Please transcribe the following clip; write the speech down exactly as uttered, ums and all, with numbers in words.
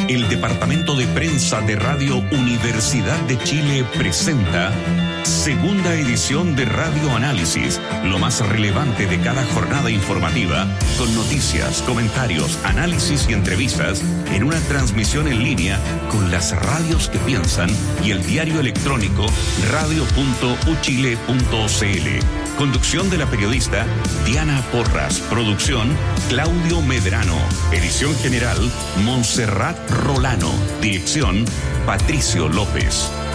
El Departamento de Prensa de Radio Universidad de Chile presenta segunda edición de Radio Análisis, lo más relevante de cada jornada informativa, con noticias, comentarios, análisis y entrevistas en una transmisión en línea con las radios que piensan y el diario electrónico radio punto u chile punto c l. Conducción de la periodista Diana Porras. Producción Claudio Medrano. Edición general Montserrat Rolano. Dirección Patricio López.